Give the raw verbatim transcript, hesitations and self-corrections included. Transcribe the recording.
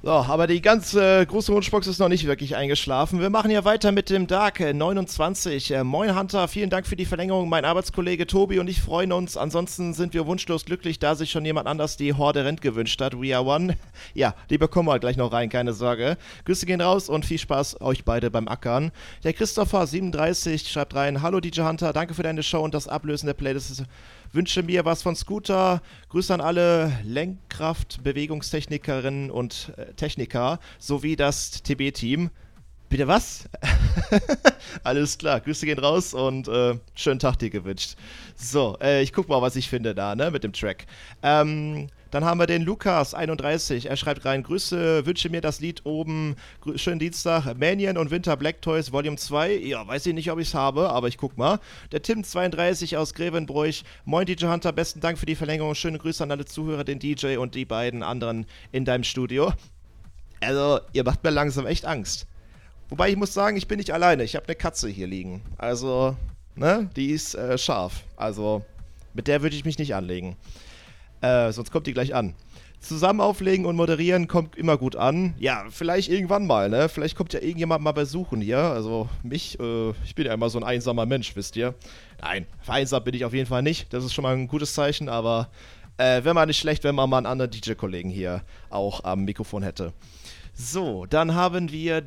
So, aber die ganze große Wunschbox ist noch nicht wirklich eingeschlafen. Wir machen ja weiter mit dem Dark neunundzwanzig. Äh, moin Hunter, vielen Dank für die Verlängerung. Mein Arbeitskollege Tobi und ich freuen uns. Ansonsten sind wir wunschlos glücklich, da sich schon jemand anders die Horde Rent gewünscht hat. We are one. Ja, die bekommen wir gleich noch rein, keine Sorge. Grüße gehen raus und viel Spaß euch beide beim Ackern. Der Christopher siebenunddreißig schreibt rein: Hallo D J Hunter, danke für deine Show und das Ablösen der Playlist. Wünsche mir was von Scooter. Grüße an alle Lenkkraft-, Bewegungstechnikerinnen und äh, Techniker sowie das T B-Team. Bitte was? Alles klar, Grüße gehen raus und äh, schönen Tag dir gewünscht. So, äh, ich guck mal, was ich finde da, ne, mit dem Track. Ähm, dann haben wir den Lukas einunddreißig, er schreibt rein: Grüße, wünsche mir das Lied oben, grü- schönen Dienstag, Manion und Winter Black Toys Volume zwei. Ja, weiß ich nicht, ob ich es habe, aber ich guck mal. Der Tim zweiunddreißig aus Grevenbroich: Moin D J Hunter, besten Dank für die Verlängerung, schöne Grüße an alle Zuhörer, den D J und die beiden anderen in deinem Studio. Also, ihr macht mir langsam echt Angst. Wobei ich muss sagen, ich bin nicht alleine. Ich habe eine Katze hier liegen. Also, ne, die ist äh, scharf. Also, mit der würde ich mich nicht anlegen. Äh, sonst kommt die gleich an. Zusammen auflegen und moderieren kommt immer gut an. Ja, vielleicht irgendwann mal, ne? Vielleicht kommt ja irgendjemand mal besuchen hier. Also, mich, äh, ich bin ja immer so ein einsamer Mensch, wisst ihr. Nein, vereinsamt bin ich auf jeden Fall nicht. Das ist schon mal ein gutes Zeichen, aber äh, wäre mal nicht schlecht, wenn man mal einen anderen D J-Kollegen hier auch am Mikrofon hätte. So, dann haben wir